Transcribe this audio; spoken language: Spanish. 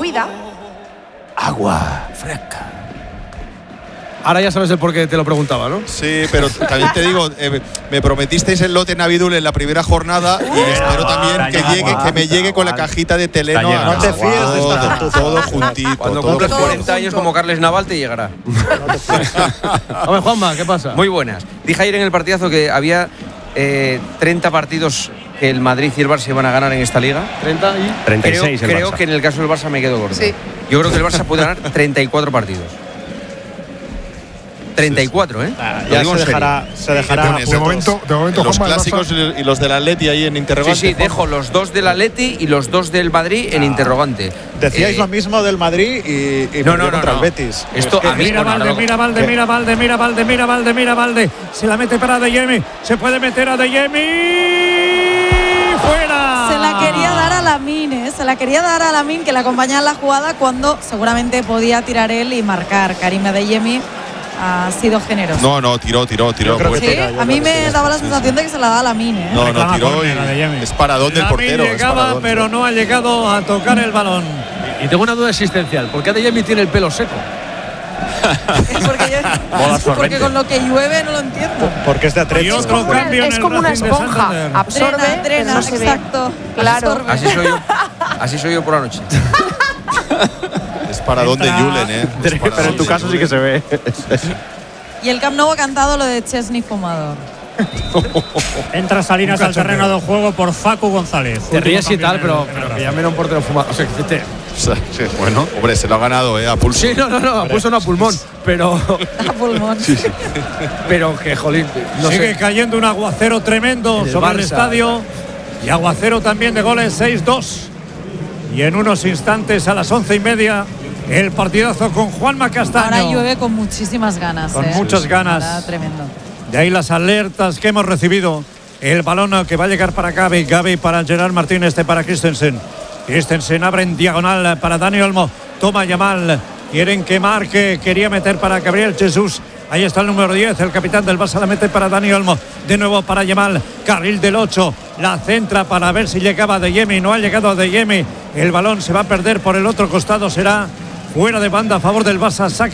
vida. Agua fresca. Ahora ya sabes el por qué te lo preguntaba, ¿no? Sí, pero también te digo, me prometisteis el lote Navidul en la primera jornada y espero también que me llegue con la cajita de Teleno. No te fíes de esta gentuza. Todo juntito. Cuando todo cumples junto. 40 años como Carles Naval te llegará. Hombre, Juanma, ¿qué pasa? Muy buenas. Dije ayer en el partidazo que había 30 partidos que el Madrid y el Barça iban a ganar en esta liga. 30 y 36 el Creo Barça. que en el caso del Barça me quedo corto. Sí. Yo creo que el Barça puede ganar 34 partidos. 34, ¿eh? Lo Ya digo se en serio. dejará. Pones De momento, los Juanma, el clásicos y los del Atleti ahí en interrogante. Sí, dejo los 2 del Atleti y los 2 del Madrid en interrogante. Decíais lo mismo del Madrid y no, perdió contra no. el Betis. Esto a mí Mira Valde, mira Valde. Se la mete para Adeyemi. Se puede meter a Adeyemi. ¡Fuera! Se la quería dar a Lamine, ¿eh? Se la quería dar a Lamine, que la acompañaba en la jugada cuando seguramente podía tirar él y marcar. Karim Adeyemi ha sido generoso. No, tiró. creo que Sí, tira, yo a mí creo que me sí. daba la sensación de que se la daba a Lamine, ¿eh? No, Reclama tiró córner, Adeyemi. y es paradón del Lamine portero. es llegaba, paradón. pero no ha llegado a tocar el balón. Y tengo una duda existencial. ¿Por qué Adeyemi tiene el pelo seco? Porque con lo que llueve no lo entiendo. Porque es de Y Atlético. otro cambio en Es el como una Racing de esponja. Santander. Absorbe, Drena, pero no se ve. exacto. Claro. Absorbe. Así soy yo por la noche. Es paradón de Entra- Julen, ¿eh? Es Pero paradón en tu de caso sí Julen. que se ve. Y el Camp Nou ha cantado lo de Chesney fumador. Entra Salinas al terreno de juego por Facu González. Te ríes y Último tal, cambio pero en el que llamen a un portero fumado. O sea, que te… O sea, sí, bueno, hombre, se lo ha ganado, a pulso. Sí, no, puso una pulmón. Pero… A pulmón. Pero que, jolín, no Sigue sé. cayendo un aguacero tremendo El sobre el Barça. estadio. Y aguacero también de goles, 6-2. Y en unos instantes a las 11:30 el partidazo con Juanma Castaño. Ahora llueve con muchísimas ganas. Con muchas ganas. Ahora tremendo. De ahí las alertas que hemos recibido. El balón que va a llegar para Gavi. Gavi para Gerard Martínez, para Christensen. Christensen abre en diagonal para Dani Olmo. Toma Yamal. Quieren que marque. Quería meter para Gabriel Jesús. Ahí está el número 10, el capitán del Barça, la mete para Dani Olmo. De nuevo para Yamal. Carril del 8. La centra para ver si llegaba Adeyemi. No ha llegado Adeyemi. El balón se va a perder por el otro costado. Será fuera de banda a favor del Barça. Saca